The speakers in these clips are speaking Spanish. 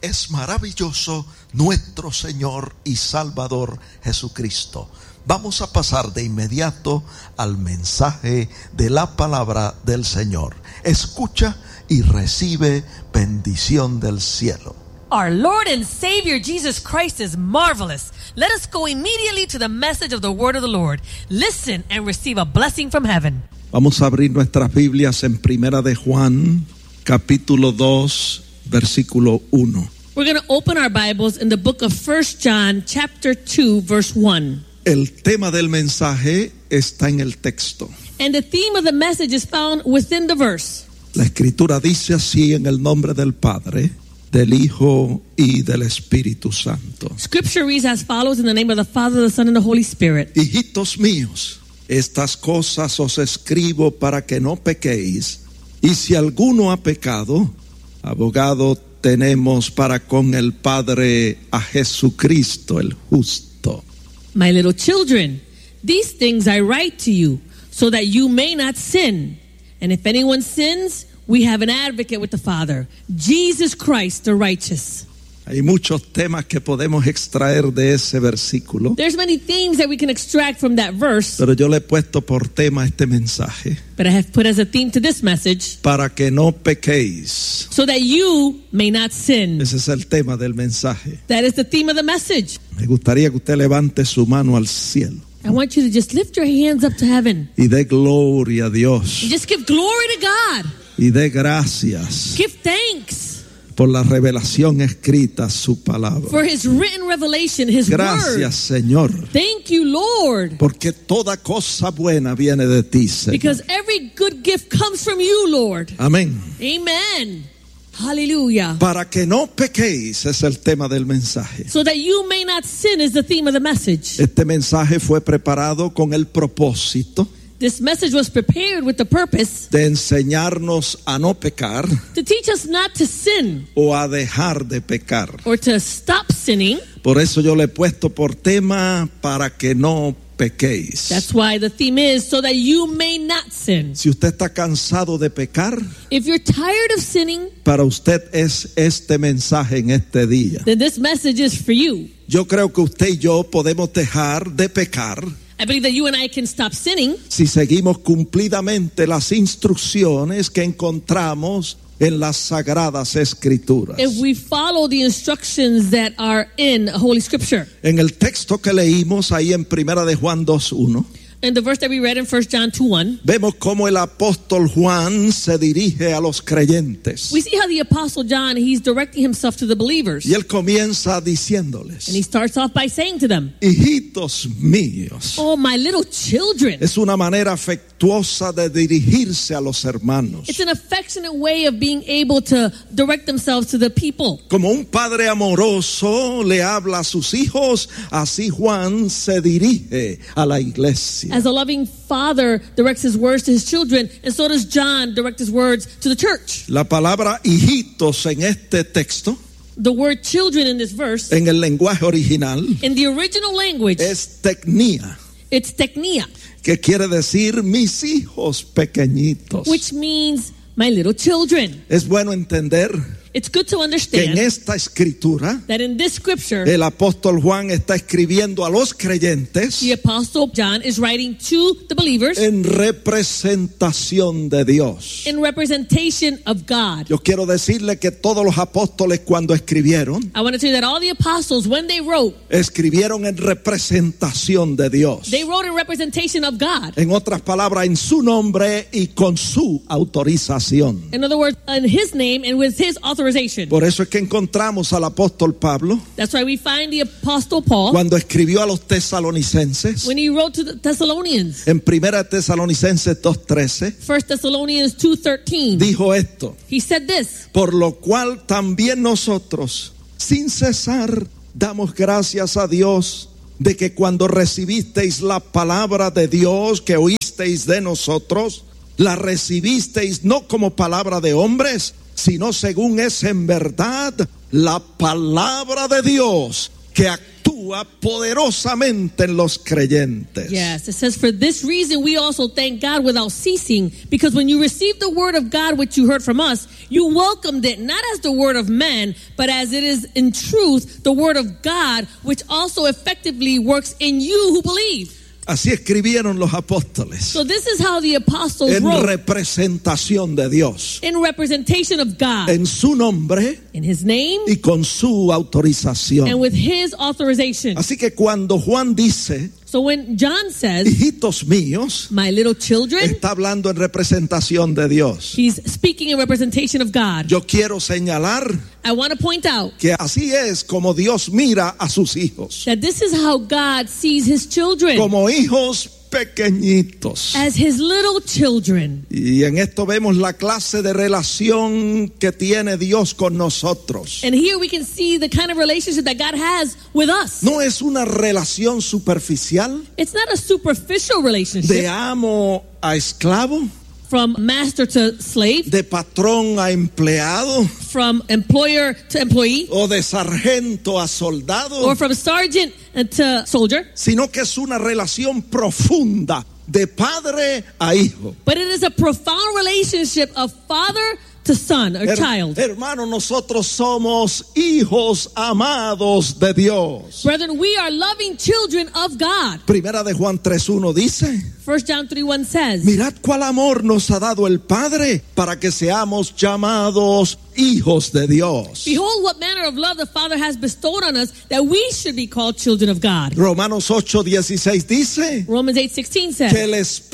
es maravilloso nuestro Señor y Salvador Jesucristo. Vamos a pasar de inmediato al mensaje de la palabra del Señor. Escucha y recibe bendición del cielo. Our Lord and Savior Jesus Christ is marvelous. Let us go immediately to the message of the word of the Lord. Listen and receive a blessing from heaven. Vamos a abrir nuestras Biblias en Primera de Juan, capítulo 2, versículo 1. We're going to open our Bibles in the book of 1 John, chapter 2, verse 1. El tema del mensaje está en el texto. And the theme of the message is found within the verse. La escritura dice así: en el nombre del Padre, del Hijo y del Espíritu Santo. Scripture reads as follows: in the name of the Father, the Son, and the Holy Spirit. Hijitos míos, estas cosas os escribo para que no pequéis. Y si alguno ha pecado, abogado tenemos para con el Padre a Jesucristo el justo. My little children, these things I write to you, so that you may not sin. And if anyone sins, we have an advocate with the Father, Jesus Christ the righteous. Hay muchos temas que podemos extraer de ese versículo. There's many themes that we can extract from that verse. Pero yo le he puesto por tema este mensaje: But I have put as a theme to this message, para que no pequéis. so that you may not sin. Ese es el tema del mensaje. That is the theme of the message. Me gustaría que usted levante su mano al cielo I want you to just lift your hands up to heaven. y dé gloria a Dios And just give glory to God. y dé gracias Give thanks por la revelación escrita, su palabra. for His written revelation, His Gracias, word. Señor, Thank you, Lord. porque toda cosa buena viene de ti, Señor. Because every good gift comes from you, Lord. Amén. Amen. Hallelujah. Para que no pequéis es el tema del mensaje. So that you may not sin is the theme of the message. Este mensaje fue preparado con el propósito This message was prepared with the purpose de enseñarnos a no pecar to teach us not to sin o a dejar de pecar. or to stop sinning. Por eso yo le he puesto por tema: para que no pequéis. That's why the theme is so that you may not sin. Si usted está cansado de pecar, If you're tired of sinning, para usted es este mensaje en este día. then this message is for you. Yo creo que usted y yo podemos dejar de pecar I believe that you and I can stop sinning si seguimos cumplidamente las instrucciones que encontramos en las Sagradas Escrituras. if we follow the instructions that are in Holy Scripture. En el texto que leímos ahí en Primera de Juan 2:1, In the verse that we read in 1 John 2:1, vemos cómo el apóstol Juan se dirige a los creyentes. we see how the Apostle John, he's directing himself to the believers. Y él comienza And he diciéndoles: starts off by saying to them, hijitos míos. oh, my little children. Es una manera afectuosa de dirigirse a los hermanos. It's an affectionate way of being able to direct themselves to the people. Como un padre amoroso le habla a sus hijos, así Juan se dirige a la iglesia. As a loving father directs his words to his children, and so does John direct his words to the church. La palabra hijitos en este texto, The word children in this verse, en el lenguaje original, in the original language, es teknia, it's teknia, que quiere decir mis hijos pequeñitos. which means my little children. Es bueno entender It's good to que en understand esta escritura that in this scripture, el apóstol Juan está escribiendo a los creyentes the Apostle John is writing to the believers en representación de Dios. in representation of God. Yo quiero decirle que todos los apóstoles, cuando escribieron, I want to tell you that all the apostles, when they wrote escribieron en representación de Dios. in representation of God. En otras palabras, en su nombre y con su autorización. In other words, in His name and with His authorization. Por eso es que encontramos al apóstol Pablo That's why we find the Apostle Paul cuando escribió a los tesalonicenses when he wrote to the Thessalonians. en 1 Tesalonicenses 2:13, 1 Thessalonians 2:13. dijo esto: He said this, por lo cual también nosotros, sin cesar, damos gracias a Dios de que cuando recibisteis la palabra de Dios que oísteis de nosotros, la recibisteis no como palabra de hombres, sino según es en verdad la palabra de Dios, que actúa actúa poderosamente en los creyentes. Yes, it says, for this reason we also thank God without ceasing, because when you received the word of God which you heard from us, you welcomed it not as the word of man, but as it is in truth the word of God, which also effectively works in you who believe. Así escribieron los apóstoles So this is how the apostles en wrote representación de Dios, in representation of God, en su nombre in his name y con su and autorización. with his authorization. Así que cuando Juan dice, So when John says, hijitos míos, my little children, está hablando en representación de Dios. he's speaking in representation of God. Yo quiero señalar I want to point out que así es como Dios mira a sus hijos, that this is how God sees his children, como hijos pequeñitos. as his little children. Y en esto vemos la clase de relación que tiene Dios con nosotros. And here we can see the kind of relationship that God has with us. No es una relación superficial It's not a superficial de relationship amo a esclavo, from master to slave, de patrón a empleado, from employer to employee, o de sargento a soldado, or from sergeant to soldier, sino que es una relación profunda de padre a hijo. but it is a profound relationship of father to son or child. Hermano, nosotros somos hijos amados de Dios. Brethren, we are loving children of God. Primera de Juan 3:1 dice, 1 John 3:1 says, mirad cuál amor nos ha dado el Padre para que seamos llamados hijos de Dios. behold what manner of love the Father has bestowed on us, that we should be called children of God. Romanos 8:16 dice Romans 8:16 que says, el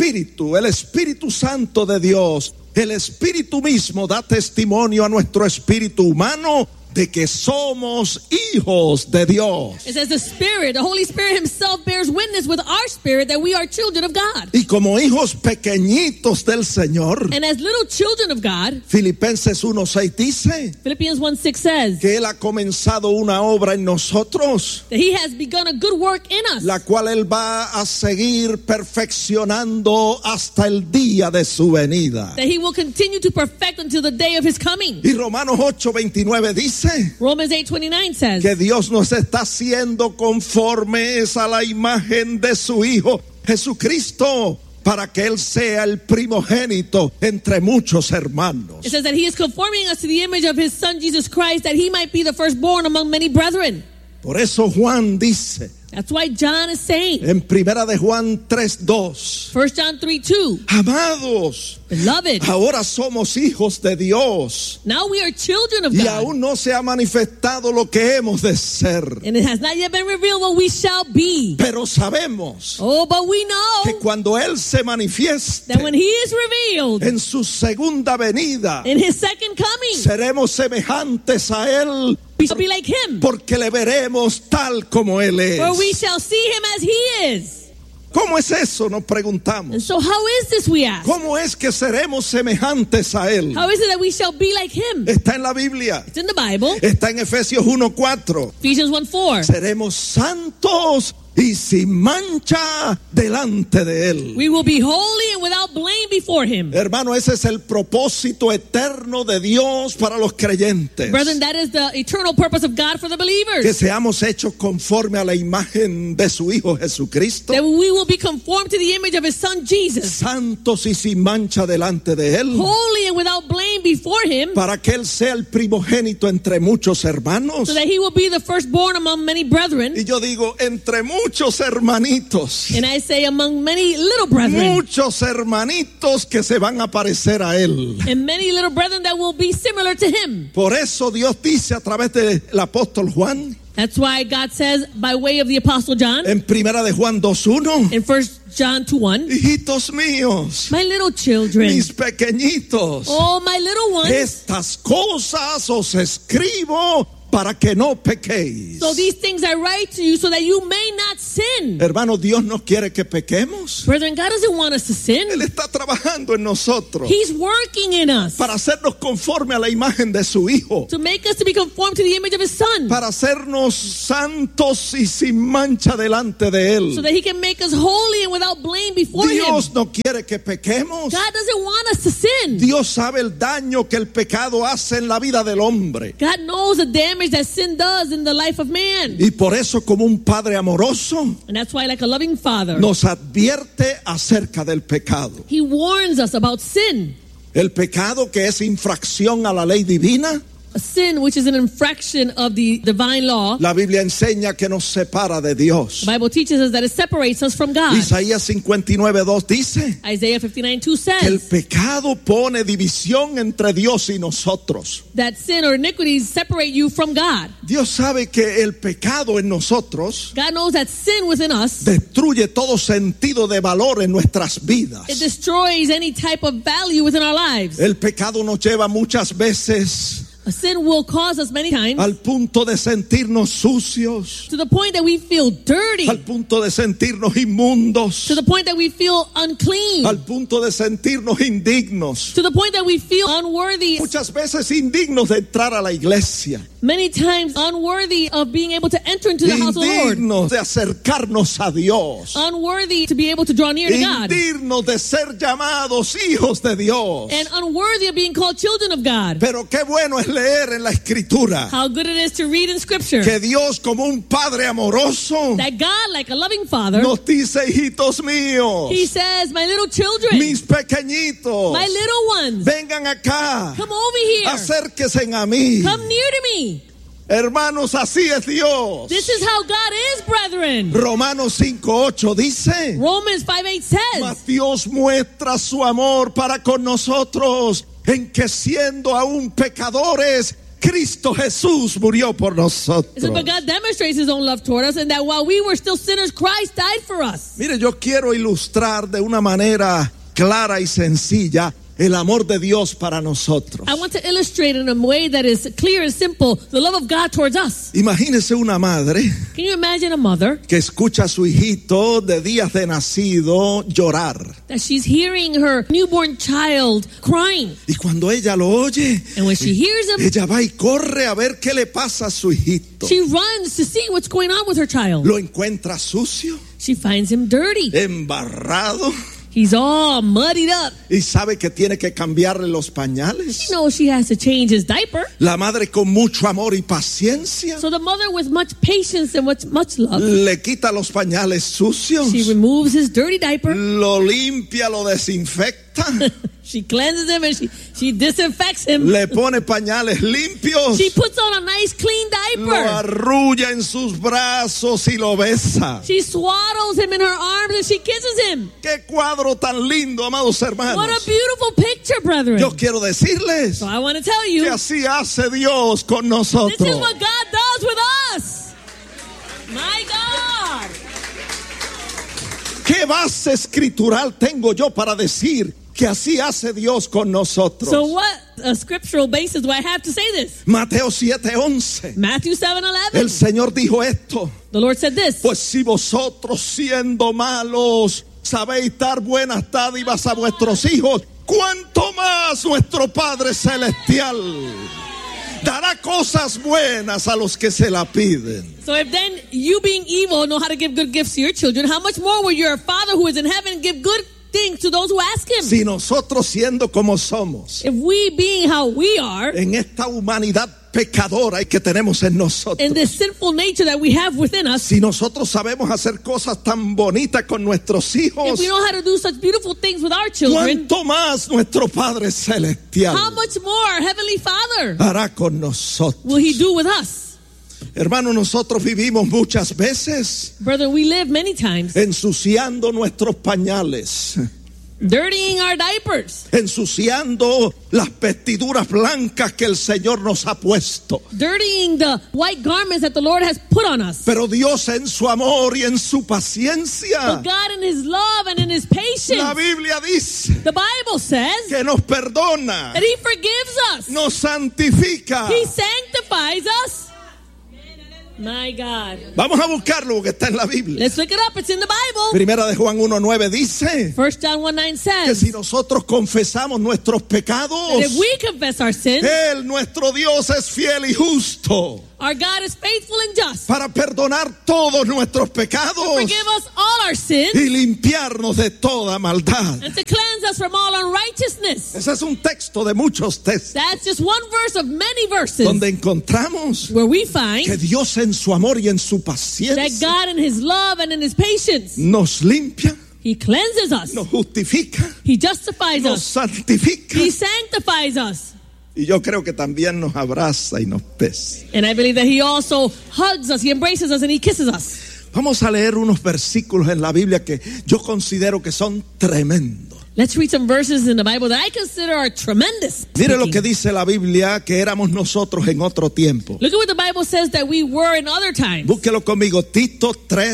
Espíritu Santo de Dios, el Espíritu mismo da testimonio a nuestro espíritu humano de que somos hijos de Dios. it says the Holy Spirit himself bears witness with our spirit that we are children of God. Y como hijos pequeñitos del Señor, And as little children of God, Filipenses 1:6 dice Philippians 1:6 says que Él ha comenzado una obra en nosotros, that he has begun a good work in us, la cual Él va a seguir perfeccionando hasta el día de su venida. that he will continue to perfect until the day of his coming. Y Romanos 8:29 dice Romans 8:29 says que Dios nos está haciendo conformes a la imagen de su Hijo Jesucristo, para que Él sea el primogénito entre muchos hermanos. it says that he is conforming us to the image of his son Jesus Christ, that he might be the firstborn among many brethren. Por eso Juan dice That's why John is saying, en Primera de Juan 3:2, 1 John 3:2, amados, beloved, ahora somos hijos de Dios now we are children of y God, aún no se ha manifestado lo que hemos de ser, and it has not yet been revealed what we shall be. pero sabemos Oh, but we que know cuando Él se manifieste that when he is revealed en su segunda venida, in his second coming, seremos semejantes a Él, we shall be like him, porque le veremos tal como Él es. for we shall see him as he is. ¿Cómo es eso? Nos And preguntamos. so how is this, we ask? ¿Cómo es que seremos semejantes a Él? How is it that we shall be like him? Está en la Biblia. It's in the Bible, Está en Efesios 1:4. Ephesians 1:4. Seremos santos y sin mancha delante de Él. We will be holy and without blame before him. Hermano, ese es el propósito eterno de Dios para los creyentes. Brethren, that is the eternal purpose of God for the Que believers. seamos hechos conforme a la imagen de su Hijo Jesucristo. That we will be conformed to the image of his son Jesus. Santos y sin mancha delante de Él. Holy and without blame before him. Para que Él sea el primogénito entre muchos hermanos. So that he will be the firstborn among many brethren. Y yo digo, entre muchos hermanitos. And I say among many little brethren. Muchos hermanitos que se van a parecer a Él. And many little brethren that will be similar to him. Por eso Dios dice a través del apóstol Juan, That's why God says by way of the apostle John en Primera de Juan 2:1, in 1 John 2:1, hijitos míos, my little children, mis pequeñitos, oh my little ones, estas cosas os escribo para que no pequéis. so these things I write to you so that you may not sin. Hermano, Dios no quiere que pequemos. Brethren, God doesn't want us to Él sin. está trabajando en nosotros He's working in us para hacernos conforme a la imagen de su Hijo, to make us to be conformed to the image of his son, para hacernos santos y sin mancha delante de so Él. that he can make us holy and without blame before him. Dios no quiere que pequemos. God doesn't want us to sin. Dios sabe el daño que el pecado hace en la vida del hombre. God knows the damage damage that sin does in the life of man. Y por eso, como un padre amoroso, And that's why, like a loving father, nos advierte acerca del pecado. he warns us about sin. El pecado, que es infracción a la ley divina. A sin which is an infraction of the divine law. La Biblia enseña que nos separa de Dios. The Bible teaches us that it separates us from God. Isaías 59:2 dice Isaiah 59:2 que el says pecado pone división entre Dios y nosotros. that sin or iniquities separate you from God. Dios sabe que el pecado en nosotros God knows that sin within us, destruye todo sentido de valor en nuestras vidas. it destroys any type of value within our lives. El pecado nos lleva muchas veces A sin will cause us many times al punto de sentirnos sucios, to the point that we feel dirty, al punto de sentirnos inmundos, to the point that we feel unclean, al punto de sentirnos indignos, to the point that we feel unworthy, muchas veces indignos de entrar a la iglesia, many times unworthy of being able to enter into the house of the Lord, indignos de acercarnos a Dios, unworthy to be able to draw near to God, indignos de ser llamados hijos de Dios. and unworthy of being called children of God. Pero qué bueno es leer en la escritura How good it is to read in Scripture que Dios, como un padre amoroso, that God, like a loving father, nos dice: hijitos míos, He says, my little children, mis pequeñitos, my little ones, vengan acá, come over here, acérquense a mí. come near to me. Hermanos, así es Dios. This is how God is, brethren. Romanos 5:8 dice: Romans 5:8 says, mas Dios muestra su amor para con nosotros en que, siendo aún pecadores, Cristo Jesús murió por it says, nosotros. but God demonstrates His own love toward us, and that while we were still sinners, Christ died for us. Mire, yo quiero ilustrar de una manera clara y sencilla el amor de Dios para nosotros. I want to illustrate in a way that is clear and simple the love of God towards us. Imagínese una madre Can you imagine a mother que escucha a su hijito de días de nacido llorar. that she's hearing her newborn child crying, Y cuando ella lo oye, and when she hears him, ella va y corre a ver qué le pasa a su hijito. she runs to see what's going on with her child. Lo encuentra sucio, She finds him dirty. embarrado, He's all muddied up. y sabe que tiene que cambiarle los pañales. She knows she has to change his diaper. La madre, con mucho amor y paciencia, So the mother, with much patience and much love, le quita los pañales sucios, she removes his dirty diaper. lo limpia, lo desinfecta, She cleanses him and she disinfects him. le pone pañales limpios, She puts on a nice clean lo diaper. arrulla en sus brazos y lo besa. She swaddles him in her arms and she kisses him. Qué cuadro tan lindo, amados What a hermanos. beautiful picture, brethren. Yo quiero decirles So I want to tell que you, así hace Dios con this nosotros. is what God does with us. My God. ¿Qué base escritural tengo yo para decir que así hace Dios con nosotros? So what scriptural basis do I have to say this? Mateo 7:11. Matthew 7:11. El Señor dijo esto: The Lord said this. pues si vosotros, siendo malos, sabéis dar buenas dádivas a vuestros hijos, cuánto más nuestro Padre Celestial dará cosas buenas a los que se la piden. So if then you, being evil, know how to give good gifts to your children, how much more will your Father who is in heaven give good things to those who ask Him? Si nosotros, siendo como somos, If we, being how we are, en esta humanidad pecadora y que tenemos en nosotros, in this sinful nature that we have within us, si nosotros sabemos hacer cosas tan bonitas con nuestros hijos, if we know how to do such beautiful things with our children, cuánto más nuestro Padre Celestial how much more our Heavenly Father hará con nosotros. will He do with us? Hermano, nosotros vivimos muchas veces Brother, we live many times ensuciando nuestros pañales, dirtying our diapers, ensuciando las vestiduras blancas que el Señor nos ha puesto. dirtying the white garments that the Lord has put on us. Pero Dios, en su amor y en su paciencia, But God, in His love and in His patience, la Biblia dice the Bible says que nos perdona, that He forgives us. nos santifica. He sanctifies us. My God. Vamos a buscarlo porque está en la Biblia. Let's look it up. It's in the Bible. Primera de Juan 1:9 dice 1 John 1:9 que says si nosotros confesamos nuestros pecados, that if we confess our sins, Él, nuestro Dios, es fiel y justo Our God is faithful and just para perdonar todos nuestros to pecados forgive us all our sins y limpiarnos de toda maldad. and to cleanse us from all unrighteousness. Ese es un texto de muchos textos That's just one verse of many verses donde encontramos where we que find Dios en su amor y en su that paciencia God in His love and in His patience, nos limpia, He cleanses us, nos justifica, He justifies nos us, santifica He sanctifies us. y yo creo que también nos abraza y nos besa. And I believe that He also hugs us, He embraces us, and He kisses us. Vamos a leer unos versículos en la Biblia que yo considero que son tremendos. Let's read some verses in the Bible that I consider are tremendous. Mire lo que Speaking. dice la Biblia que éramos nosotros en otro tiempo. Look at what the Bible says that we were in other times. Búsquelo conmigo, Tito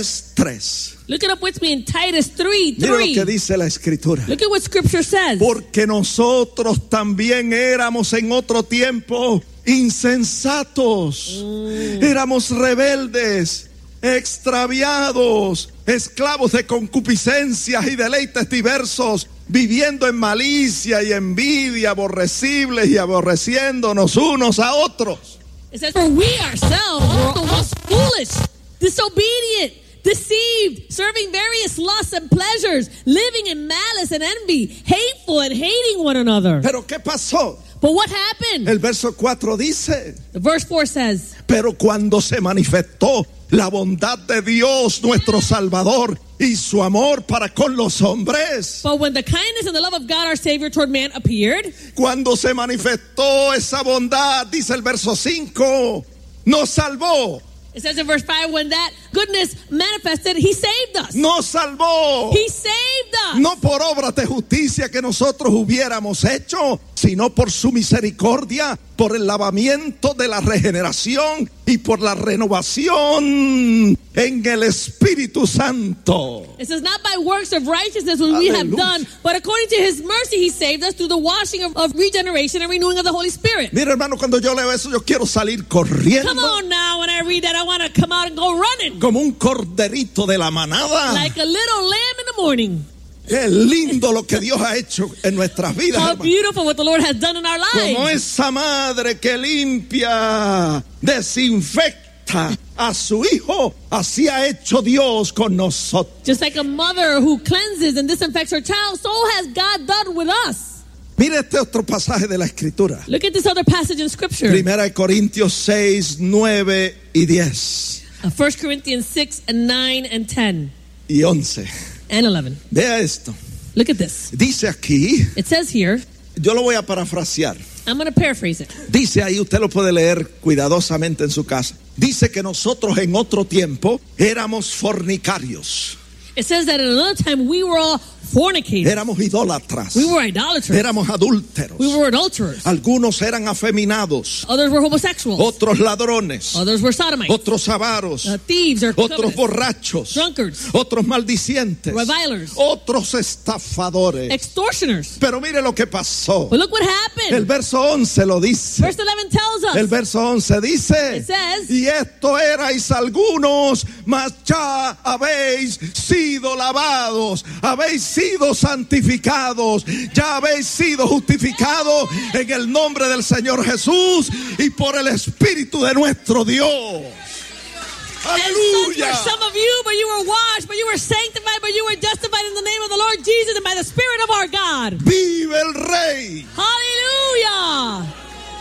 3:3. Look it up with me in Titus 3:3. Mire lo que dice la Escritura. Look at what Scripture says. Porque nosotros también éramos en otro tiempo insensatos, éramos rebeldes, extraviados, esclavos de concupiscencias y deleites diversos, viviendo en malicia y envidia, aborrecibles y aborreciéndonos unos a otros. It says, for we ourselves were once foolish, disobedient, deceived, serving various lusts and pleasures, living in malice and envy, hateful and hating one another. Pero ¿qué pasó? But what happened? El verso 4 dice, The verse 4 says, pero cuando se manifestó la bondad de Dios nuestro Salvador y su amor para con los hombres, but when the kindness and the love of God our Savior toward man appeared, cuando se manifestó esa bondad, dice el verso 5, nos salvó, it says in verse 5, when that goodness manifested, He saved us. nos salvó, He saved us. no por obras de justicia que nosotros hubiéramos hecho, sino por su misericordia, por el lavamiento de la regeneración y por la renovación en el Espíritu Santo. It says, not by works of righteousness which we have Aleluya. done, but according to His mercy He saved us through the washing of regeneration and renewing of the Holy Spirit. Mira, hermano, cuando yo leo eso, yo quiero salir corriendo Come on now, when I read that, I want to come out and go running como un corderito de la manada. like a little lamb in the morning. Qué lindo lo que Dios ha hecho en nuestras vidas, How hermano. beautiful what the Lord has done in our Como lives. esa madre que limpia, desinfecta a su hijo, así ha hecho Dios con nosotros. Just like a mother who cleanses and disinfects her child, so has God done with us. Mire este otro pasaje de la Escritura. Look at this other passage in Scripture. Primera de Corintios 6, 9 y 10 1 Corinthians 6 and 9 and 10 y 11. and 11. Vea esto. Look at this. Dice aquí, It says here, yo lo voy a parafrasear. I'm going to paraphrase it. Dice ahí, usted lo puede leer cuidadosamente en su casa. Dice que nosotros en otro tiempo éramos fornicarios, It says that at another time we were all fornicators. éramos idólatras, We were idolaters. éramos adúlteros. We were adulterers. Algunos eran afeminados, Others were homosexuals. otros ladrones, Others were sodomites. otros avaros, Thieves or otros covetous, borrachos, drunkards, otros maldicientes, revilers, otros estafadores. extortioners. Pero mire lo que pasó. But look what El happened. verso 11 lo dice. Verse 11 tells El us. verso 11 dice, It says, y esto erais algunos, mas ya habéis sido lavados, habéis sido santificados, ya habéis sido justificados en el nombre del Señor Jesús y por el Espíritu de nuestro Dios. and such were Aleluya. some of you, but you were washed, but you were sanctified, but you were justified in the name of the Lord Jesus and by the Spirit of our God. Vive el Rey. Hallelujah.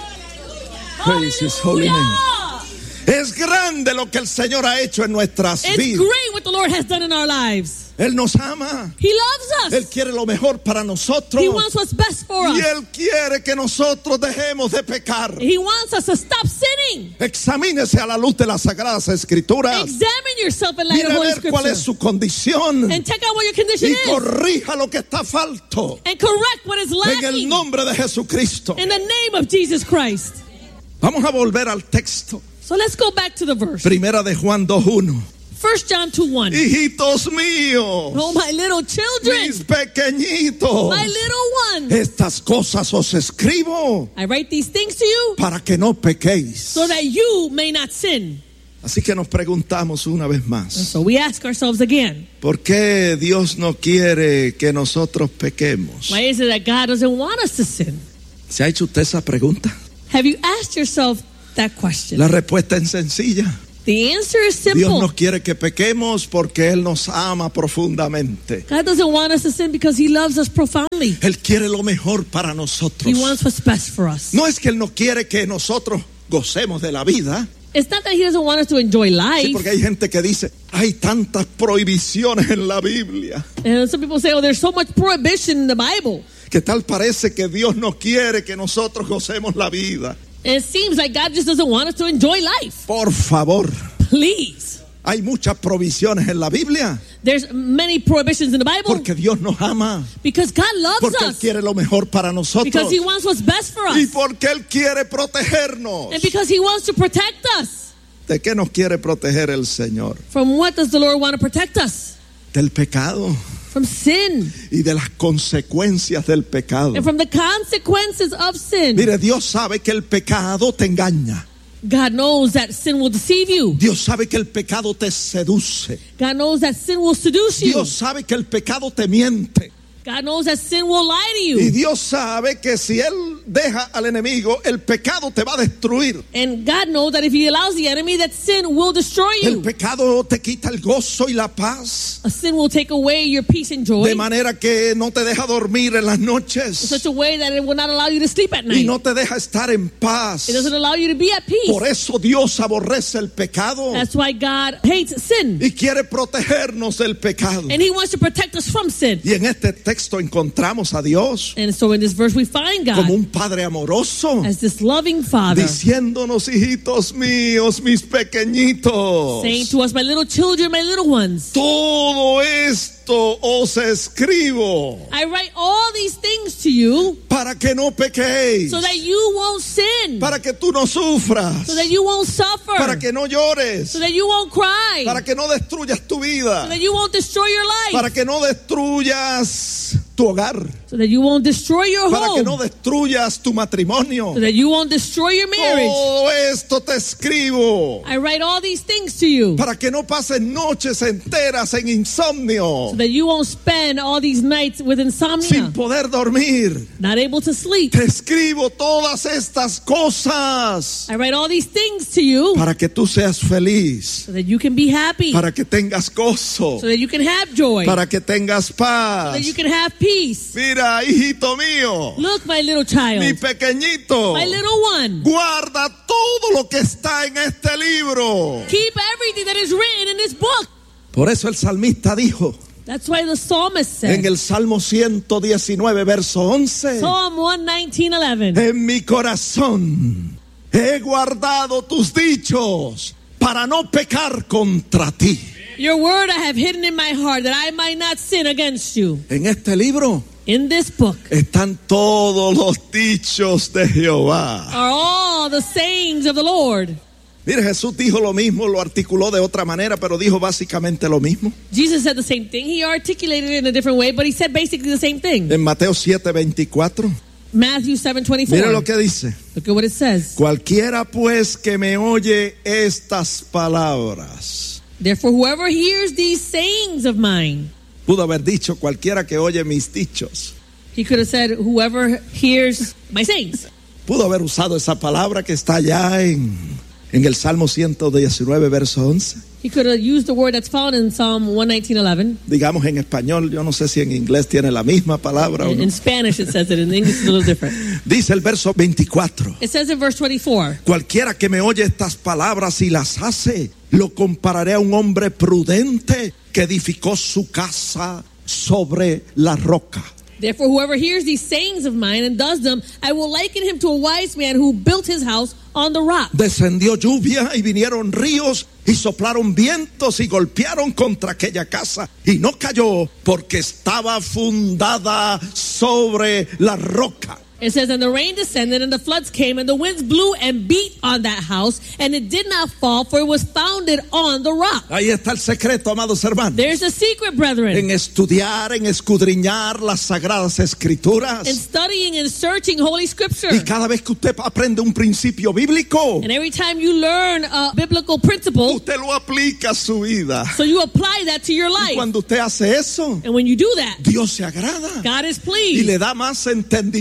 Praise His holy name. Hallelujah. Es grande lo que el Señor ha hecho en nuestras It's vidas. great what the Lord has done in our lives. Él nos ama. He loves Él us. quiere lo mejor para nosotros. He wants what's best for Y us. Él quiere que nosotros dejemos de pecar. He wants us to stop sinning. Examínese a la luz de las Sagradas Escrituras. Examine yourself in light Mire of a Holy ver cuál Scripture. es su condición. And check out what your condition Y is. corrija lo que está falto. And correct what is En el lacking. nombre de Jesucristo. In the name of Jesus Christ. Vamos a volver al texto. So let's go back to the verse. Primera de Juan 2:1. 1 John 2:1. Hijitos míos, Oh, my little children. mis pequeñitos, My little ones. estas cosas os escribo I write these things to you para que no pequéis. so that you may not sin. Así que nos preguntamos una vez más, So we ask ourselves again, ¿por qué Dios no quiere que nosotros pequemos? why is it that God doesn't want us to sin? ¿Se ha hecho usted esa pregunta? Have you asked yourself that question? La respuesta es sencilla. The answer is Dios simple. no quiere que pequemos porque Él nos ama profundamente. God doesn't want us to sin because He loves us profoundly. Él quiere lo mejor para He nosotros. wants what's best for us. No es que Él no quiere que nosotros gocemos de la vida. It's not that He doesn't want us to enjoy Sí, life. porque hay gente que dice, hay tantas prohibiciones en la Biblia, And some people say, oh, there's so much prohibition in the Bible. que tal parece que Dios no quiere que nosotros gocemos la vida. And it seems like God just doesn't want us to enjoy life. Por favor, Please. hay muchas provisiones en la Biblia, There's many prohibitions in the Bible porque Dios nos ama, because God loves porque Él us. quiere lo mejor para nosotros, Because He wants what's best for y us. porque Él quiere protegernos. And because He wants to protect us. ¿De qué nos quiere proteger el Señor? From what does the Lord want to protect us? Del pecado From sin. y de las consecuencias del pecado. And from the consequences of sin. Mire, Dios sabe que el pecado te engaña. God knows that sin will deceive you. Dios sabe que el pecado te seduce. God knows that sin will seduce you. Dios sabe que el pecado te miente. God knows that sin will lie to Y you. Dios sabe que si Él deja al enemigo, el pecado te va a destruir. And God knows that if He allows the enemy, that sin will destroy El you. pecado te quita el gozo y la paz. A sin will take away your peace and joy De manera que no te deja dormir en las in noches. such a way that it will not allow you to sleep at Y night. no te deja estar en paz. It doesn't allow you to be at peace. Por eso Dios aborrece el pecado. That's why God hates sin. Y quiere protegernos del pecado. And He wants to protect us from sin. Y en este texto encontramos a Dios And so in this verse we find como God un Padre amoroso, as this loving Father diciéndonos, hijitos míos, mis pequeñitos, saying to us, my little children, my little ones, todo esto os escribo I write all these things to you para que no pequéis, so that you won't sin, para que tú no sufras, so that you won't suffer, para que no llores, so that you won't cry, para que no destruyas tu so vida, that you won't destroy your life, para que no destruyas tu hogar, so that you won't destroy your para que no home, destruyas tu matrimonio. so that you won't destroy your marriage. Todo esto te escribo I write all these things to you para que no pases noches enteras en insomnio, so that you won't spend all these nights with insomnia, sin poder dormir. not able to sleep. Te escribo todas estas cosas I write all these things to you para que tú seas feliz, so that you can be happy, para que tengas gozo, so that you can have joy, para que tengas so paz. that you can have peace. Mira, hijito mío, Look, my little child, mi pequeñito, my little one, guarda todo lo que está en este libro. keep everything that is written in this book. Por eso el salmista dijo That's why the psalmist said, en el Salmo 119, verso 11, Psalm 119:11, en mi corazón he guardado tus dichos para no pecar contra ti. your word I have hidden in my heart that I might not sin against you. En este libro In this book están todos los dichos de Jehová. are all the sayings of the Lord. Mire, Jesús dijo lo mismo, lo articuló de otra manera, pero dijo básicamente lo mismo. Jesus said the same thing. He articulated it in a different way, but he said basically the same thing. En Mateo 7:24, Matthew 7:24. mire lo que dice. Look at what it says. Cualquiera pues que me oye estas palabras. Therefore, whoever hears these sayings of mine, Pudo haber dicho cualquiera que oye mis dichos. he could have said, whoever hears my sayings. Pudo haber usado esa palabra que está allá en el Salmo 119, verso 11. He could have used the word that's found in Psalm 119:11. Digamos en español, yo no sé si en inglés tiene la misma palabra o no. In Spanish it says it, in English it's a little different. Dice el verso 24. It says in verse 24, Cualquiera que me oye estas palabras y las hace, lo compararé a un hombre prudente que edificó su casa sobre la roca. therefore whoever hears these sayings of mine and does them, I will liken him to a wise man who built his house on the rock. Descendió lluvia y vinieron ríos y soplaron vientos y golpearon contra aquella casa y no cayó porque estaba fundada sobre la roca. It says, and the rain descended, and the floods came, and the winds blew and beat on that house, and it did not fall, for it was founded on the rock. Ahí está el secreto, amados hermanos. There's a secret, brethren. En estudiar, en escudriñar las sagradas escrituras. In studying and searching Holy Scripture. Y cada vez que usted aprende un principio bíblico, And every time you learn a biblical principle, usted lo aplica a su vida. so you apply that to your Y life. cuando usted hace eso, And when you do that, Dios se agrada God is y pleased. le da más entendimiento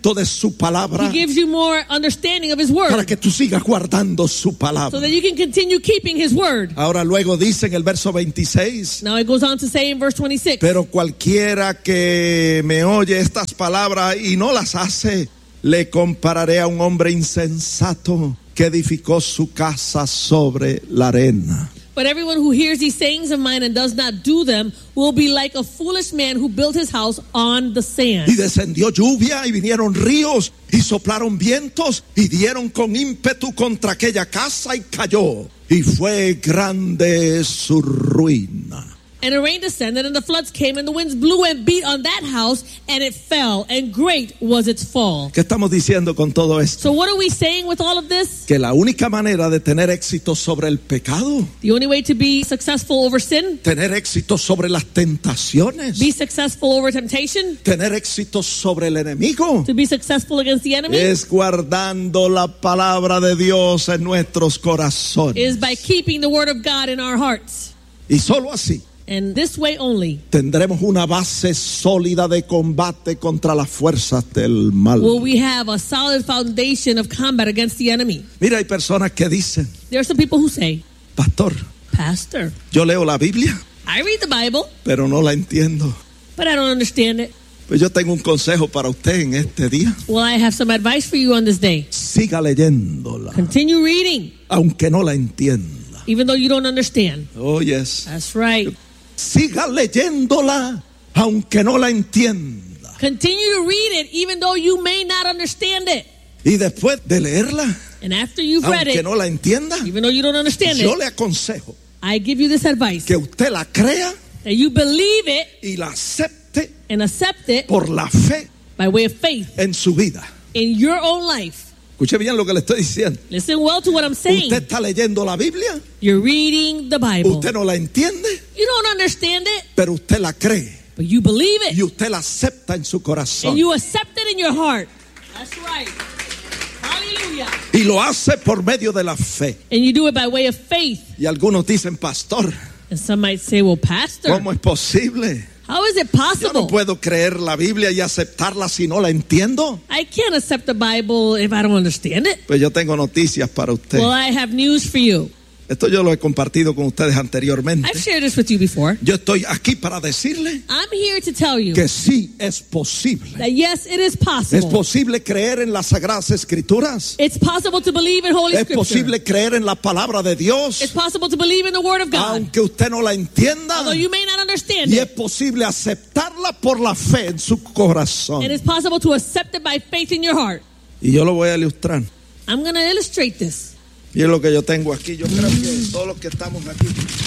conocimiento de su palabra He gives you more understanding of His para Word que tú sigas guardando su so palabra. that you can continue keeping His Word. Ahora luego dice en el verso 26, Now it goes on to say in verse 26, pero cualquiera que me oye estas palabras y no las hace, le compararé a un hombre insensato que edificó su casa sobre la arena. but everyone who hears these sayings of mine and does not do them will be like a foolish man who built his house on the sand. Y descendió lluvia y vinieron ríos y soplaron vientos y dieron con ímpetu contra aquella casa y cayó. Y fue grande su ruina. And the rain descended, and the floods came, and the winds blew and beat on that house, and it fell, and great was its fall. ¿Qué estamos diciendo con todo esto? So what are we saying with all of this? Que la única manera de tener éxito sobre el pecado, The only way to be successful over sin, tener éxito sobre las tentaciones, be successful over temptation, tener éxito sobre el enemigo, to be successful against the enemy, es guardando la palabra de Dios en nuestros corazones. is by keeping the word of God in our hearts. Y solo así And this way only tendremos una base sólida de combate contra las fuerzas del mal. will we have a solid foundation of combat against the enemy. Mira, hay personas que dicen, There are some people who say, pastor, Pastor, yo leo la Biblia, I read the Bible, pero no la entiendo. but I don't understand it. Pues yo tengo un consejo para usted en este día. Well, I have some advice for you on this day. Siga leyéndola, Continue reading, aunque no la entienda. even though you don't understand. Oh, yes. That's right. Siga leyéndola, aunque no la entienda. Continue to read it, even though you may not understand it. Y después de leerla, And after you've read aunque it, no la entienda, even though you don't understand yo it, le aconsejo I give you this advice, que usted la crea that you believe it y la acepte and accept it por la fe by way of faith en su vida. in your own life. Escuche bien lo que le estoy diciendo. Listen well to what I'm saying. Usted está leyendo la Biblia, You're reading the Bible. usted no la entiende, You don't understand it, pero usted la cree but you believe it. y usted la acepta en su corazón. And you accept it in your heart. That's right. Hallelujah. Y lo hace por medio de la fe. And you do it by way of faith. Y algunos dicen, pastor, And some might say, well, Pastor, ¿cómo es posible? how is it Yo possible? no puedo creer la Biblia y aceptarla si no la entiendo. I can't accept the Bible if I don't understand it. Pues yo tengo noticias para usted. Well, I have news for you. Esto yo lo he compartido con ustedes anteriormente. I've shared this with you before. Yo estoy aquí para decirle I'm here to tell you que sí es posible. that yes, it is Es possible. posible creer en las Sagradas Escrituras. It's possible to believe in Holy Es Scripture. posible creer en la palabra de It's Dios, possible to believe in the Word of God. aunque usted no la entienda. Although you may not understand Y es it. posible aceptarla por la fe en su corazón. And it's possible to accept it by faith in your heart. Y yo lo voy a ilustrar. I'm going to illustrate this. Y es lo que yo tengo aquí. Yo creo que todos los que estamos aquí,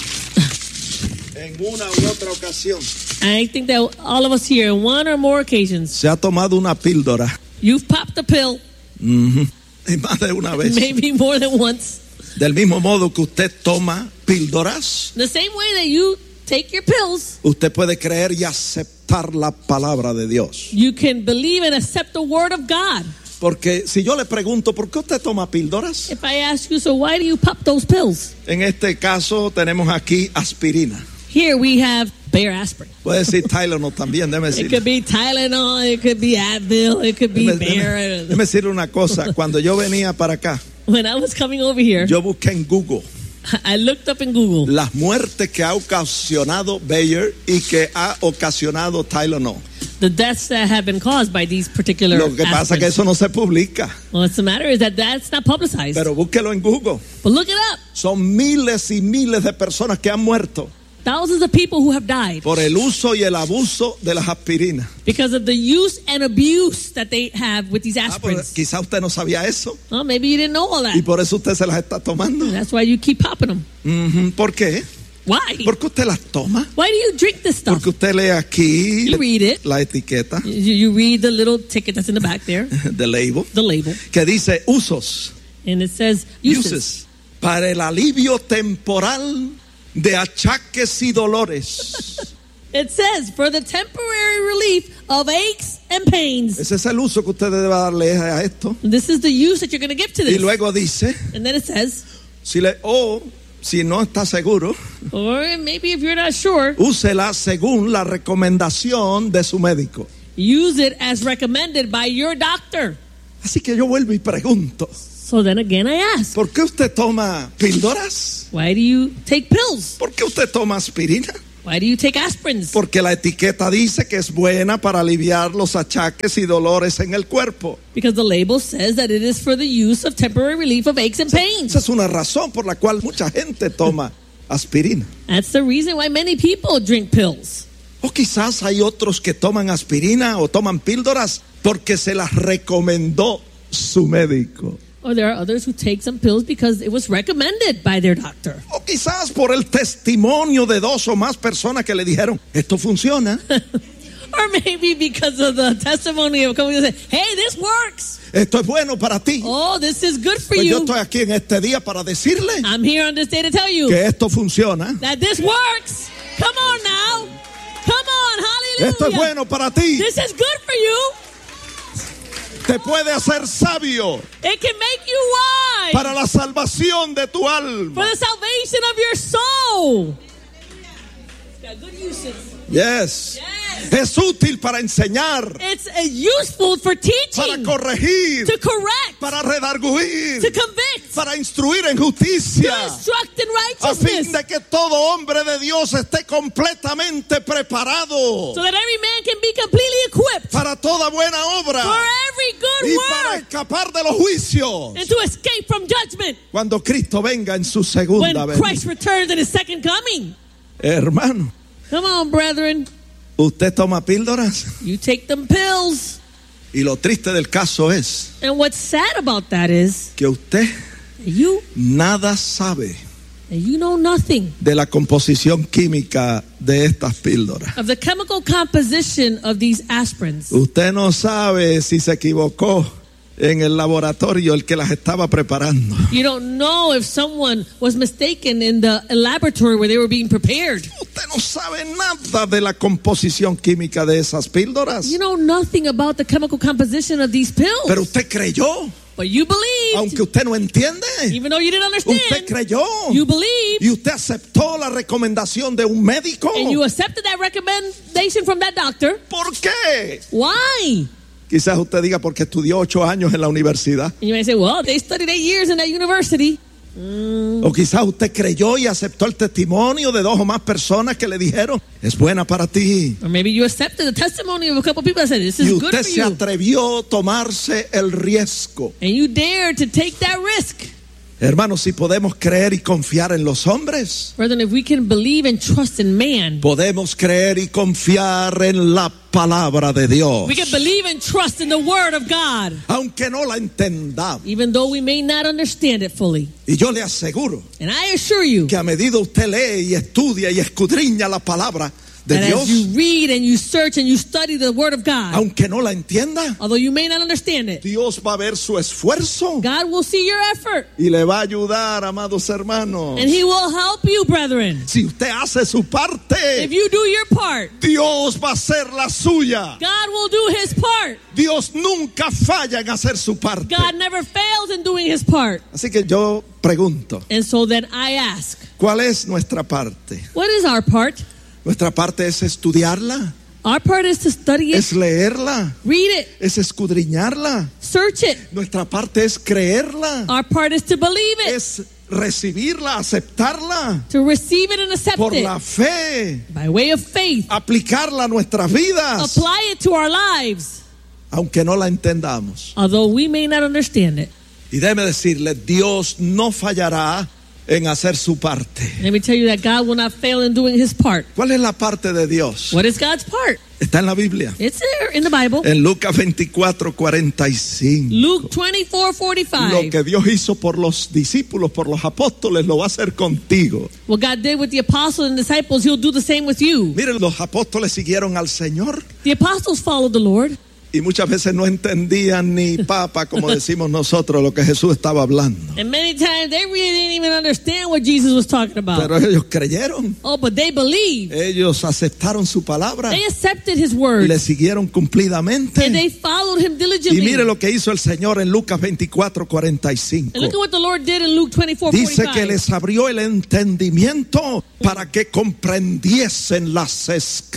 en una u otra ocasión, I think that all of us here, on one or more occasions, se ha tomado una píldora. you've popped a pill, Y más de una vez. maybe more than once. Del mismo modo que usted toma píldoras, The same way that you take your pills, usted puede creer y aceptar la palabra de Dios. you can believe and accept the Word of God. Porque si yo le pregunto, ¿por qué usted toma píldoras? If I ask you, so why do you pop those pills? En este caso tenemos aquí aspirina. Here we have Bayer aspirin. Puede decir Tylenol también, déjeme It decir. could be Tylenol, it could be Advil, it could be Bayer. Déjeme decirle una cosa. Cuando yo venía para acá, When I was coming over here, yo busqué en Google I looked up in Google las muertes que ha ocasionado Bayer y que ha ocasionado Tylenol. the deaths that have been caused by these particular Lo que pasa es que aspirins. eso no se publica, Well, what's the matter is that that's not publicized. pero búsquelo en Google. But look it up. Son miles y miles de personas que han muerto Thousands of people who have died por el uso y el abuso de las aspirinas. because of the use and abuse that they have with these Pues, aspirins. quizá usted no sabía eso Well, maybe you didn't know all y that. por eso usted se las está tomando. That's why you keep popping them. ¿Por qué? Why? ¿Por qué usted las toma? Why do you drink this stuff? Porque usted lee aquí You read it. la etiqueta, You read the little ticket that's in the back there, the label, the label, que dice usos, and it says uses. uses, para el alivio temporal de achaques y dolores. It says for the temporary relief of aches and pains. Ese es el uso que usted debe darle a esto. This is the use that you're going to give to Y this. luego dice, And then it says, si no está seguro, or maybe if you're not sure, úsela según la recomendación de su médico. Use it as recommended by your doctor. Así que yo vuelvo y pregunto, So then again I ask, ¿por qué usted toma píldoras? why do you take pills? ¿Por qué usted toma aspirina? Why do you take aspirins? Porque la etiqueta dice que es buena para aliviar los achaques y dolores en el cuerpo. Because the label says that it is for the use of temporary relief of aches and pains. Esa es una razón por la cual mucha gente toma aspirina. That's the reason why many people drink pills. O quizás hay otros que toman aspirina o toman píldoras porque se las recomendó su médico. Or there are others who take some pills because it was recommended by their doctor. O quizás por el testimonio de 2 o más personas que le dijeron, esto funciona. Or maybe because of the testimony of a company that said, hey, this works. Esto es bueno para ti. Oh, this is good for Pues yo you. estoy aquí en este día para decirle I'm here on this day to tell you que esto funciona. that this works. Come on now. Come on, hallelujah. Esto es bueno para ti. This is good for you. Te puede hacer sabio It can make you wise para la salvación de tu for alma. the salvation of your soul. It's got good uses. Yes. Yes. Es útil para enseñar, It's useful for para teaching, corregir, to correct, para redarguir, to convict, para instruir en to justicia, instruct in a fin righteousness, de que todo hombre de Dios esté completamente preparado so that every man can be completely equipped para toda buena for obra every good y para work escapar de los juicios and to escape from judgment cuando Cristo venga en su when segunda Christ venida. returns in his second coming. Hermano, Come on, brethren. usted toma píldoras You take them pills. y lo triste del caso es And what's sad about that is que usted that you nada sabe know nothing de la composición química de estas píldoras. of the chemical composition of these aspirins. Usted no sabe si se equivocó en el laboratorio el que las estaba preparando. You don't know if someone was mistaken in the laboratory where they were being prepared. Usted no sabe nada de la composición química de esas píldoras. You know nothing about the chemical composition of these pills. Pero usted creyó, But you believed, aunque usted no entiende. even though you didn't Usted understand. creyó You believed, y usted aceptó la recomendación de un médico. and you accepted that recommendation from that doctor. ¿Por qué? Why? Quizás usted diga porque estudió 8 años en la universidad. And you might say, well, they studied 8 years in that university. O quizás usted creyó y aceptó el testimonio de 2 o más personas que le dijeron, es buena para ti. Or maybe you accepted the testimony of a couple people that said, this Y is good usted for se you. atrevió a tomarse el riesgo. And you dared to take that risk. Hermanos, si podemos creer y confiar en los hombres, Brethren, if we can believe and trust in man, podemos creer y confiar en la palabra de Dios. we can believe and trust in the word of God, Aunque no la entendamos. even though we may not understand it fully. Y yo le aseguro And I assure you que a medida usted lee y estudia y escudriña la palabra de that Dios, as you read and you search and you study the word of God, aunque no la entienda, although you may not understand it, Dios va a ver su esfuerzo God will see your effort y le va a ayudar, amados hermanos. and he will help you, brethren. Si usted hace su If parte, you do your part, Dios va a hacer la suya. God will do his part. Dios nunca falla en hacer su parte. God never fails in doing his part. Así que yo pregunto, And so then I ask, ¿cuál es nuestra parte? what is our part? Nuestra parte es estudiarla, Our part is to study it, es leerla, read it, es escudriñarla. search it. Nuestra parte es creerla, Our part is to believe it, es recibirla, aceptarla to receive it and accept por it la fe, by way of faith. aplicarla a nuestras vidas, Apply it to our lives, aunque no la entendamos. although we may not understand it. Y déjeme decirle, Dios no fallará en hacer su parte. Let me tell you that God will not fail in doing his part. ¿Cuál es la parte de Dios? What is God's part? Está en la Biblia. It's there in the Bible. En Lucas 24:45. Luke Lo 24:45. que Dios hizo por los discípulos, por los apóstoles, lo va a hacer contigo. What God did with the apostles and disciples, he'll do the same with you. Miren, los apóstoles siguieron al Señor The apostles followed the Lord, y muchas veces no entendían ni papa, como decimos nosotros, lo que Jesús estaba hablando. and many times they really didn't even understand what Jesus was talking about. Pero ellos creyeron, Oh, but they believed. ellos aceptaron su palabra They accepted his y word, le siguieron and cumplidamente. they followed him Y diligently. mire lo que hizo el Señor en Lucas 24:45. And look at what the Lord did in Luke Dice que 24:45. les abrió el entendimiento para que comprendiesen las Escrituras.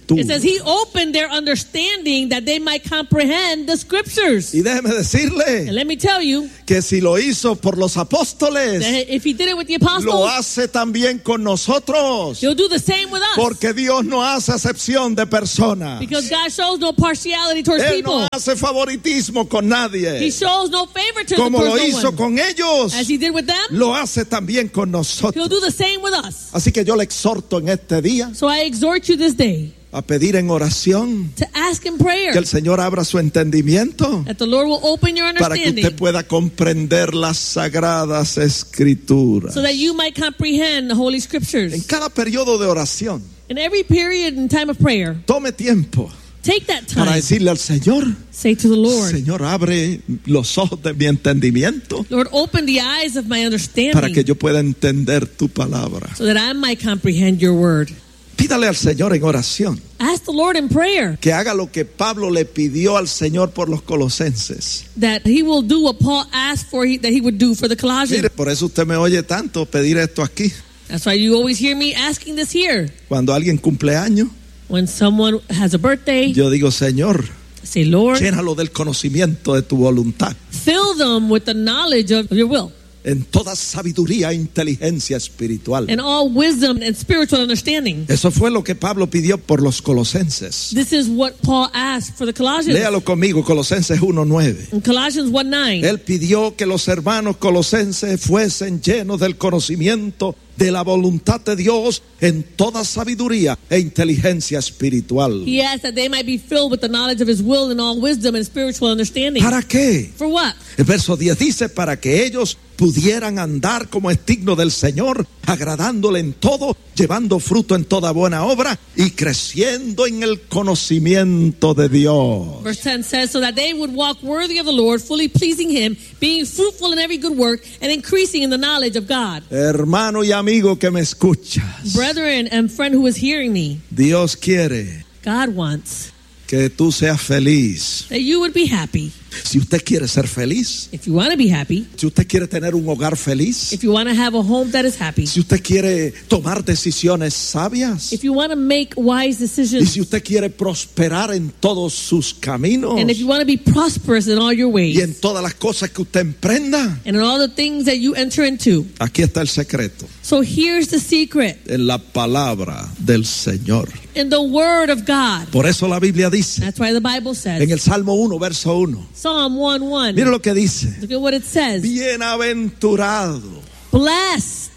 escritura. It says he opened their understanding that they might comprehend the scriptures. Y déjeme And decirle let me tell you que si lo hizo por los apóstoles, that if he did it with the lo apostles, hace también con nosotros. he'll do the same with us. Porque Dios no hace acepción de personas. Because God shows no partiality towards Él people. no hace favoritismo con He nadie. shows no favoritism Como lo towards no hizo one. con ellos, As he did with them, lo hace también con he'll nosotros. do the same with us. Así que yo le exhorto en este día So I exhort you this day a pedir en oración to ask in prayer que el Señor abra su entendimiento that the Lord will open your para que understanding usted pueda comprender las sagradas escrituras. so that you might comprehend the Holy En Scriptures. cada periodo de oración, In every period and time of prayer, tome tiempo take that para time. decirle al Señor: Say to the Lord, Señor, abre los ojos de mi entendimiento Lord, open the eyes of my para que understanding yo pueda entender tu palabra. so that I might comprehend your word. Pídale al Señor en oración Ask the Lord in prayer que haga lo que Pablo le pidió al Señor por los colosenses. that he will do what Paul asked for that he would do for the Colossians. Mire, por eso usted me oye tanto pedir esto aquí. That's why you always hear me asking this here. Cuando alguien cumple años, When someone has a birthday, yo digo: Señor, I say, Lord, llénalo del conocimiento de tu voluntad, fill them with the knowledge of your will en toda sabiduría e inteligencia espiritual. and all wisdom and spiritual understanding. Eso fue lo que Pablo pidió por los colosenses. This is what Paul asked for the Colossians. Léalo conmigo, Colosenses 1:9. In Colossians 1:9, Él pidió que los hermanos colosenses fuesen llenos del conocimiento de la voluntad de Dios en toda sabiduría e inteligencia espiritual. he asked that they might be filled with the knowledge of his will and all wisdom and spiritual understanding. ¿Para qué? For what? El verso 10 dice: para que ellos pudieran andar como es digno del Señor, agradándole en todo, llevando fruto en toda buena obra y creciendo en el conocimiento de Dios. Verse 10 says, so that they would walk worthy of the Lord, fully pleasing him, being fruitful in every good work, and increasing in the knowledge of God. Hermano y amigo que me escuchas, Brethren and friend who is hearing me, Dios quiere God wants que tú seas feliz. that you would be happy. Si usted quiere ser feliz, If you want to be happy, si usted quiere tener un hogar feliz, if you want to have a home that is happy, si usted quiere tomar decisiones sabias, if you want to make wise y decisions, si usted quiere prosperar en todos sus caminos and if you want to be prosperous in all your y en ways, todas las cosas que usted emprenda, and in all the things that you enter into. aquí está el secreto, So here's the secret, en la palabra del Señor. in the word of God. Por eso la Biblia dice That's why the Bible says, en el Salmo 1, verso 1, Psalm 1:1. mire lo que dice: Look at what it says. bienaventurado, Blessed,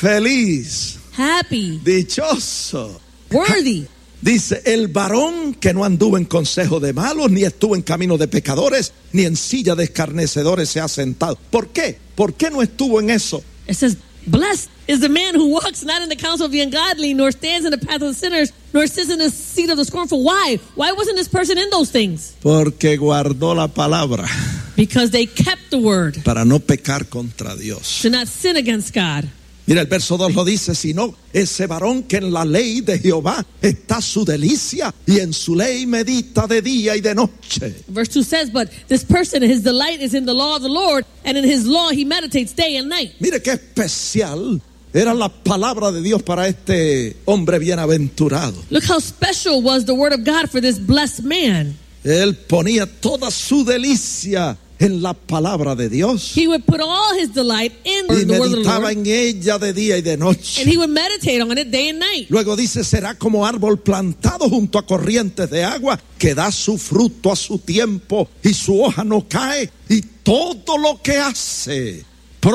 feliz, happy, dichoso. worthy. Dice: el varón que no anduvo en consejo de malos, ni estuvo en camino de pecadores, ni en silla de escarnecedores se ha sentado. ¿Por qué? ¿Por qué no estuvo en eso? It says, blessed is the man who walks not in the counsel of the ungodly, nor stands in the path of the sinners, nor sits in the seat of the scornful. Why? Why wasn't this person in those things? Porque guardó la palabra Because they kept the word para no pecar contra Dios. to not sin against God. Mira, el verso 2 lo dice: sino ese varón que en la ley de Jehová está su delicia, y en su ley medita de día y de noche. Verse 2 says, but this person, his delight is in the law of the Lord, and in his law he meditates day and night. Mire qué especial era la palabra de Dios para este hombre bienaventurado. Look how special was the word of God for this blessed man. Él ponía toda su delicia en la palabra de Dios He would put all his delight in y the word of the meditaba Lord, en ella de día y de and noche. he would meditate on it day and night. Luego dice: será como árbol plantado junto a corrientes de agua, que da su fruto a su tiempo y su hoja no cae, y todo lo que hace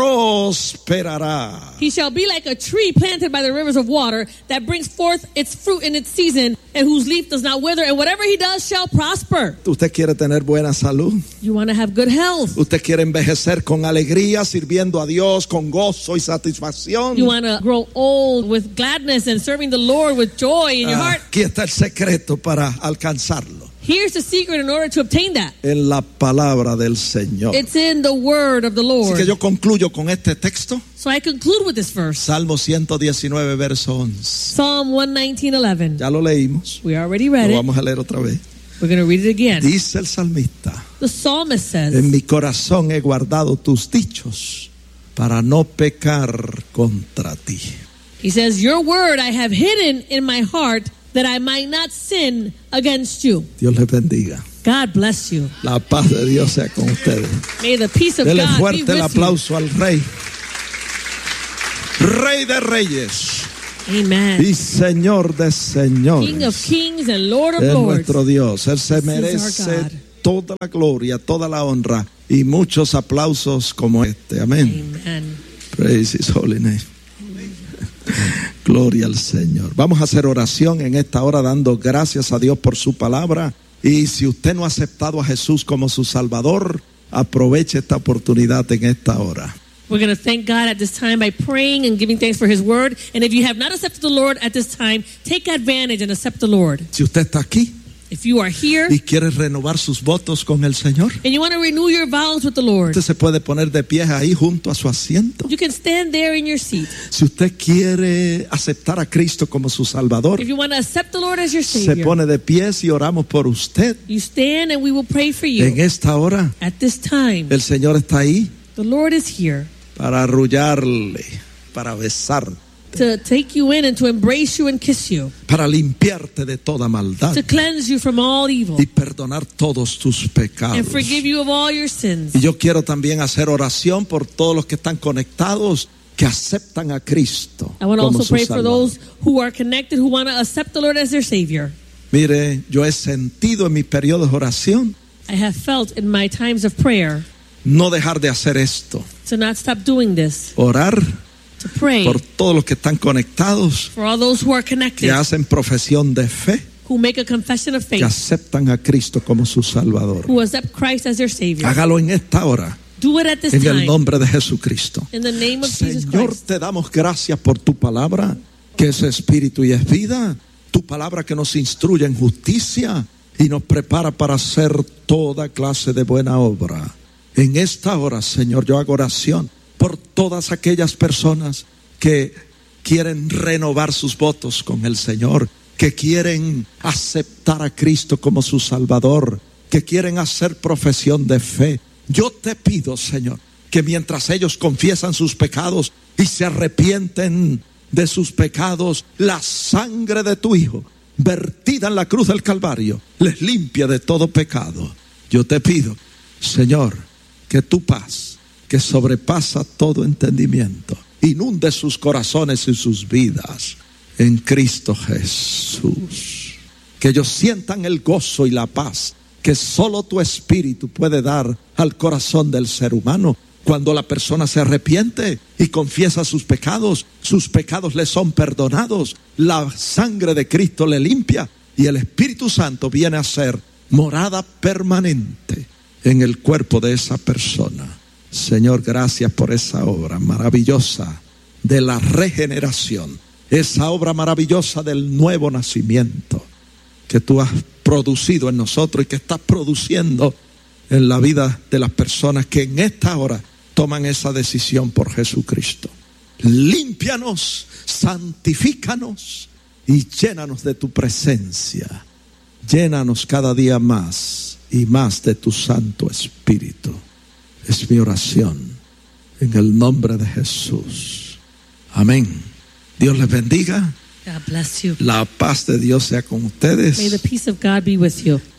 prosperará. He shall be like a tree planted by the rivers of water that brings forth its fruit in its season, and whose leaf does not wither, and whatever he does shall prosper. ¿Usted quiere tener buena salud? You want to have good health. ¿Usted quiere envejecer con alegría, sirviendo a Dios con gozo y satisfacción? You want to grow old with gladness and serving the Lord with joy in your heart. Aquí está el secreto para alcanzarlo. Here's the secret in order to obtain that. En la palabra del Señor. It's in the word of the Así Lord. que yo concluyo con este texto. So I conclude with this verse. Salmo 119, verso 11. Psalm 119:11. Ya lo leímos. We already read Lo it. vamos a leer otra vez. We're going to read it again. Dice el salmista: The psalmist says, en mi corazón he guardado tus dichos para no pecar contra ti. he says, your word I have hidden in my heart that I might not sin against you. Dios les bendiga. God bless you. La paz de Dios sea con ustedes. May the peace of Dele God be fuerte el with you. aplauso al Rey. Rey de Reyes Amen. y Señor de señores. King of kings and Lord of Es lords. nuestro Dios. Él se This is merece our God. toda la gloria, toda la honra y muchos aplausos como este. Amén. Amen. Praise His holy name. Gloria al Señor. Vamos a hacer oración en esta hora dando gracias a Dios por su palabra. Y si usted no ha aceptado a Jesús como su Salvador, aproveche esta oportunidad en esta hora. We're going to thank God at this time by praying and giving thanks for His word. And if you have not accepted the Lord at this time, take advantage and accept the Lord. Si usted está aquí If you are here y quiere renovar sus votos con el Señor, and you want to renew your vows with the Lord, usted se puede poner de pie ahí junto a su asiento. you can stand there in your seat. Si usted quiere aceptar a Cristo como su Salvador, If you want to accept the Lord as your se Savior, pone de pies y oramos por usted. you stand and we will pray for you. En esta hora, At this time, el Señor está ahí the Lord is here para arrullarle, para besarte, to take you in and to embrace you and kiss you, para limpiarte de toda maldad to cleanse you from all evil y perdonar todos tus pecados. and forgive you of all your sins. Y yo quiero también hacer oración por todos los que están conectados, que aceptan a Cristo I want to como also su pray for Salvador. those who are connected, who want to accept the Lord as their Savior. Mire, yo he sentido en mis periodos de oración I have felt in my times of prayer no dejar de hacer esto, to not stop doing this, orar to pray por todos los que están conectados, for all those who are que connected, hacen profesión de fe, who make a confession of que faith, aceptan a Cristo como su Salvador. who accept Christ as their Savior. Hágalo en esta hora, Do it at this en el time, nombre de Jesucristo. in the name of Jesus Señor, Christ. te damos gracias por tu palabra, que es espíritu y es vida. Tu palabra que nos instruye en justicia y nos prepara para hacer toda clase de buena obra. En esta hora, Señor, yo hago oración por todas aquellas personas que quieren renovar sus votos con el Señor, que quieren aceptar a Cristo como su Salvador, que quieren hacer profesión de fe. Yo te pido, Señor, que mientras ellos confiesan sus pecados y se arrepienten de sus pecados, la sangre de tu Hijo, vertida en la cruz del Calvario, les limpia de todo pecado. Yo te pido, Señor, que tu paz, que sobrepasa todo entendimiento, inunde sus corazones y sus vidas en Cristo Jesús. Que ellos sientan el gozo y la paz que solo tu Espíritu puede dar al corazón del ser humano. Cuando la persona se arrepiente y confiesa sus pecados le son perdonados. La sangre de Cristo le limpia y el Espíritu Santo viene a ser morada permanente en el cuerpo de esa persona. Señor, gracias por esa obra maravillosa de la regeneración, esa obra maravillosa del nuevo nacimiento que tú has producido en nosotros y que estás produciendo en la vida de las personas que en esta hora toman esa decisión por Jesucristo. Límpianos, santifícanos y llénanos de tu presencia. Llénanos cada día más y más de tu Santo Espíritu. Es mi oración en el nombre de Jesús. Amén. Dios les bendiga. God bless you. La paz de Dios sea con May the ustedes. peace of God be with you.